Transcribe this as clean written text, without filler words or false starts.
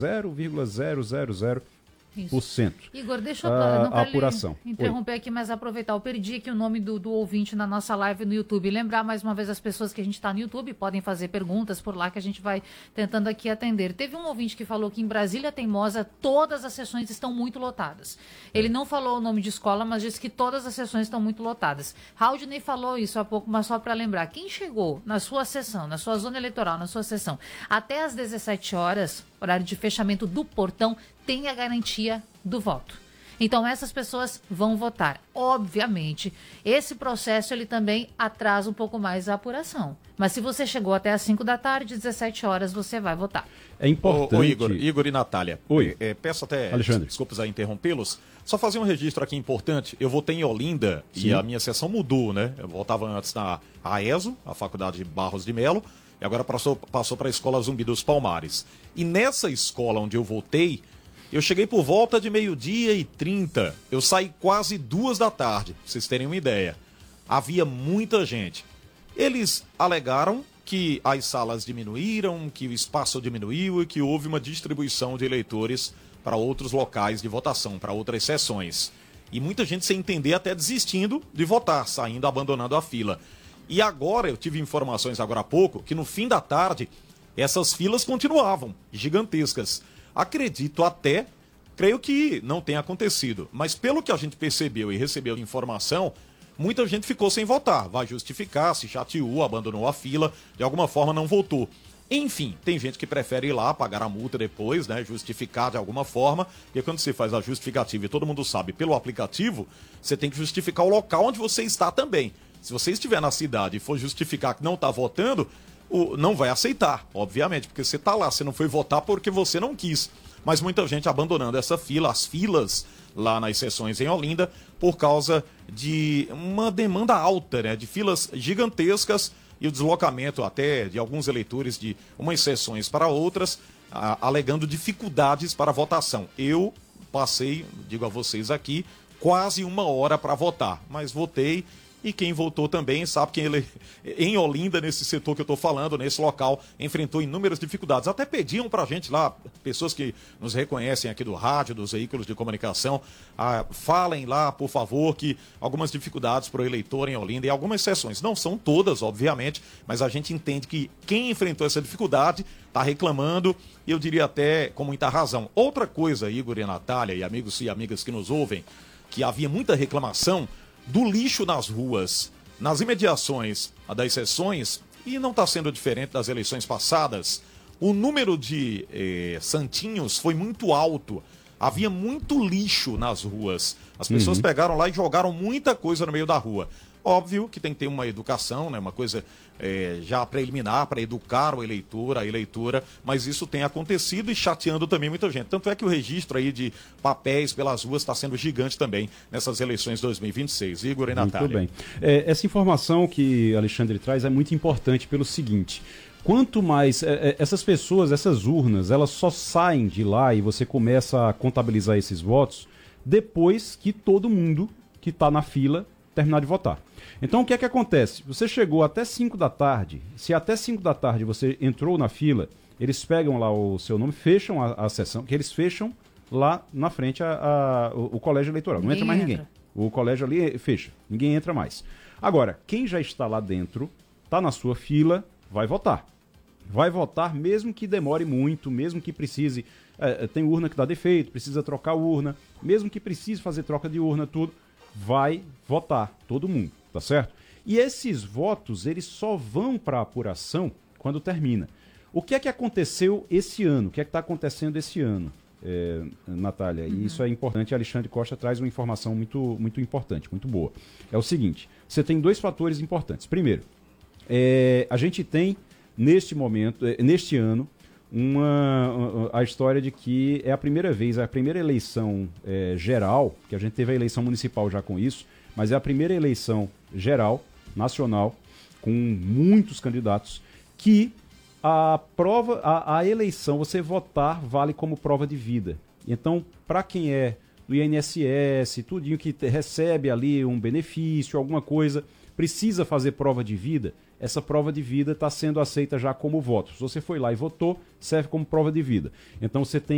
0,000%. Igor, deixa eu a apuração. Interromper aqui, mas aproveitar. Eu perdi aqui o nome do ouvinte na nossa live no YouTube. Lembrar mais uma vez as pessoas que a gente está no YouTube, podem fazer perguntas por lá que a gente vai tentando aqui atender. Teve um ouvinte que falou que em Brasília Teimosa todas as sessões estão muito lotadas. Ele não falou o nome de escola, mas disse que todas as sessões estão muito lotadas. Haldney falou isso há pouco, mas só para lembrar. Quem chegou na sua sessão, na sua zona eleitoral, na sua sessão, até às 17 horas, horário de fechamento do portão, tem a garantia do voto. Então essas pessoas vão votar. Obviamente, esse processo ele também atrasa um pouco mais a apuração. Mas se você chegou até às 5 da tarde, 17 horas, você vai votar. É importante... Igor e Natália. Oi. Peço até, Alexandre, desculpas a interrompê-los, só fazer um registro aqui importante. Eu votei em Olinda. Sim. E a minha sessão mudou, né? Eu votava antes na AESO, a Faculdade de Barros de Melo, e agora passou para a Escola Zumbi dos Palmares. E nessa escola onde eu votei, eu cheguei por volta de 12h30. Eu saí quase 2 da tarde, pra vocês terem uma ideia. Havia muita gente. Eles alegaram que as salas diminuíram, que o espaço diminuiu e que houve uma distribuição de eleitores para outros locais de votação, para outras sessões. E muita gente sem entender até desistindo de votar, saindo, abandonando a fila. E agora, eu tive informações agora há pouco, que no fim da tarde, essas filas continuavam, gigantescas. Acredito até, creio que não tenha acontecido, mas pelo que a gente percebeu e recebeu de informação, muita gente ficou sem votar, vai justificar, se chateou, abandonou a fila, de alguma forma não votou. Enfim, tem gente que prefere ir lá, pagar a multa depois, né, justificar de alguma forma, porque quando você faz a justificativa, e todo mundo sabe, pelo aplicativo, você tem que justificar o local onde você está também. Se você estiver na cidade e for justificar que não está votando, não vai aceitar, obviamente, porque você está lá, você não foi votar porque você não quis. Mas muita gente abandonando essa fila, as filas lá nas sessões em Olinda, por causa de uma demanda alta, né, de filas gigantescas e o deslocamento até de alguns eleitores de umas sessões para outras, alegando dificuldades para a votação. Eu passei, digo a vocês aqui, quase 1 hora para votar, mas votei. E quem votou também sabe que ele, em Olinda, nesse setor que eu estou falando, nesse local, enfrentou inúmeras dificuldades. Até pediam para a gente lá, pessoas que nos reconhecem aqui do rádio, dos veículos de comunicação, falem lá, por favor, que algumas dificuldades para o eleitor em Olinda, e algumas sessões, não são todas, obviamente, mas a gente entende que quem enfrentou essa dificuldade está reclamando, e eu diria até com muita razão. Outra coisa, Igor e Natália, e amigos e amigas que nos ouvem, que havia muita reclamação do lixo nas ruas, nas imediações das sessões, e não está sendo diferente das eleições passadas. O número de santinhos foi muito alto, havia muito lixo nas ruas. As pessoas pegaram lá e jogaram muita coisa no meio da rua. Óbvio que tem que ter uma educação, né, uma coisa já preliminar para educar o eleitor, a eleitora, mas isso tem acontecido e chateando também muita gente. Tanto é que o registro aí de papéis pelas ruas está sendo gigante também nessas eleições 2026. Igor e Natália. Muito bem. Essa informação que Alexandre traz é muito importante pelo seguinte: quanto mais essas pessoas, essas urnas, elas só saem de lá e você começa a contabilizar esses votos depois que todo mundo que está na fila terminar de votar. Então o que é que acontece? Você chegou até 5 da tarde, se até 5 da tarde você entrou na fila, eles pegam lá o seu nome, fecham a sessão, que eles fecham lá na frente o colégio eleitoral, não entra mais ninguém. O colégio ali fecha, ninguém entra mais. Agora, quem já está lá dentro, está na sua fila, vai votar. Vai votar mesmo que demore muito, mesmo que precise, tem urna que dá defeito, precisa trocar urna, mesmo que precise fazer troca de urna, tudo, vai votar, todo mundo, tá certo? E esses votos, eles só vão para a apuração quando termina. O que é que aconteceu esse ano? O que é que está acontecendo esse ano, Natália? E isso é importante, Alexandre Costa traz uma informação muito, muito importante, muito boa. É o seguinte, você tem 2 fatores importantes. Primeiro, a gente tem, neste momento, neste ano, a história de que é a primeira vez, a primeira eleição geral, que a gente teve a eleição municipal já com isso, mas é a primeira eleição geral, nacional, com muitos candidatos, que a eleição, você votar, vale como prova de vida. Então, para quem é do INSS, tudinho que recebe ali um benefício, alguma coisa, precisa fazer prova de vida, essa prova de vida está sendo aceita já como voto. Se você foi lá e votou, serve como prova de vida. Então você tem